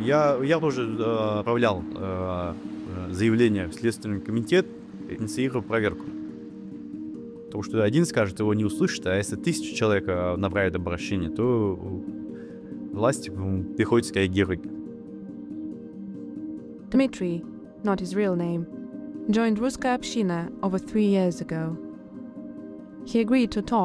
Я тоже отправлял заявление в Следственный комитет, инициировал проверку. Потому что один скажет, его не услышит, а если 1000 человек направят обращение, то власти приходится реагировать. Dmitry, not his real name, joined Ruskaya Община over 3 years ago. He agreed to talk